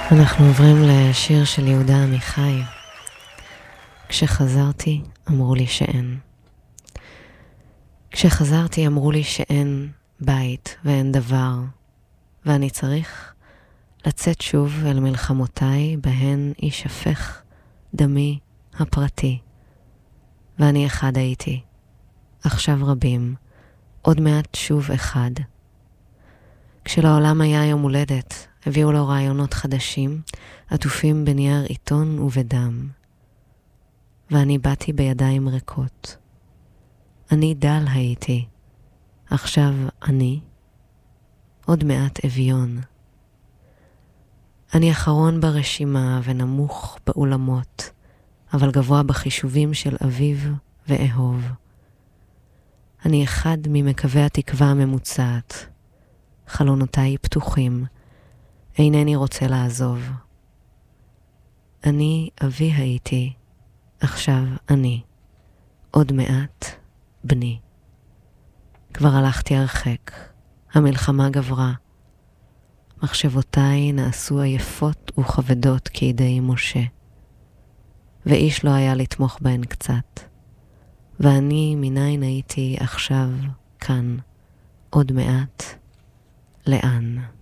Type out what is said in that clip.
אנחנו עוברים לשיר של יהודה עמיחי. כשחזרתי אמרו לי שאין. כשחזרתי אמרו לי שאין בית ואין דבר, ואני צריך לצאת שוב אל מלחמותיי, בהן יישפך דמי הפרטי. ואני אחד הייתי, עכשיו רבים, עוד מעט שוב אחד. כשלעולם היה יום הולדת, הביאו לו רעיונות חדשים, עטופים בנייר עיתון ובדם. ואני באתי בידיים ריקות. אני דל הייתי, עכשיו אני, עוד מעט אביון. אני אחרון ברשימה ונמוך באולמות, אבל גבוה בחישובים של אביב ואהוב. אני אחד ממקווי התקווה הממוצעת. חלונותיי פתוחים, אינני רוצה לעזוב. אני אבי הייתי, עכשיו אני, עוד מעט בני. כבר הלכתי הרחק, המלחמה גברה. מחשבותיי נעשו עייפות וכבדות כידי משה, ואיש לא היה לתמוך בהן קצת. ואני מניין הייתי עכשיו כאן, עוד מעט לאן.